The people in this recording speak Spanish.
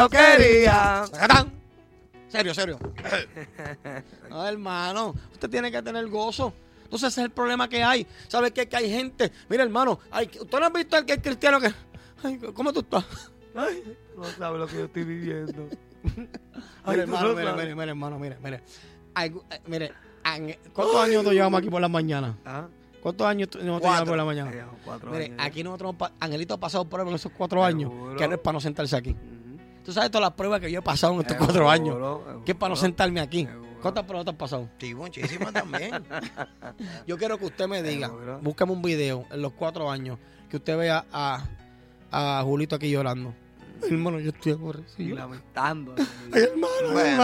lo quería. Serio. No, hermano, usted tiene que tener gozo. Entonces ese es el problema que hay. ¿Sabes qué? Que hay gente. Mira, hermano, ¿usted no ha visto el que es cristiano que... Ay, ¿cómo tú estás? Ay, no sabe lo que yo estoy viviendo. Ay, Mira, hermano, mire, hermano, mire. ¿Cuántos años nos llevamos aquí por las mañanas? ¿Ah? ¿Cuántos años nos llevamos por la mañana? 4 Mire, años. aquí nosotros, Angelito ha pasado pruebas en esos 4 años, Seguro. que no es para no sentarse aquí. Ujú. Tú sabes todas las pruebas que yo he pasado en estos 4 años, que es para no sentarme aquí. ¿Cuántas pruebas te has pasado? Sí, muchísimas también. Yo quiero que usted me diga, Seguro. búscame un video en los 4 años, que usted vea a Julito aquí llorando. Hermano, yo estoy Y aborrecido. lamentando. Ay, hermano, Bueno.